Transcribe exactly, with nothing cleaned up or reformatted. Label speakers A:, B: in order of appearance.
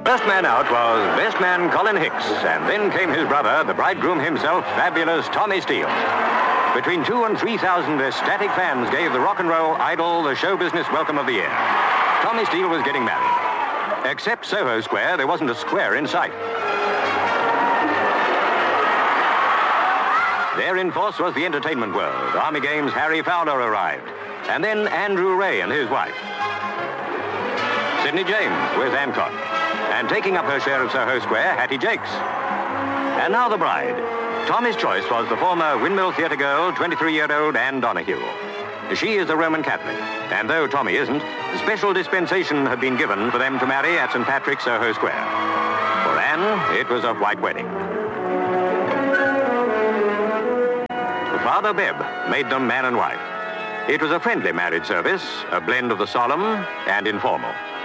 A: First man out was best man Colin Hicks, and then came his brother, the bridegroom himself, fabulous Tommy Steele. Between two and three thousand ecstatic fans gave the rock and roll idol the show business welcome of the year. Tommy Steele was getting married. Except Soho Square, there wasn't a square in sight. There in force was the entertainment world. Army Games' Harry Fowler arrived. And then Andrew Ray and his wife. Sidney James with Hancock. And taking up her share of Soho Square, Hattie Jakes. And now the bride. Tommy's choice was the former Windmill Theatre girl, twenty-three-year-old Anne Donahue. She is a Roman Catholic, and though Tommy isn't, special dispensation had been given for them to marry at Saint Patrick's, Soho Square. For Anne, it was a white wedding. Father Bebb made them man and wife. It was a friendly marriage service, a blend of the solemn and informal.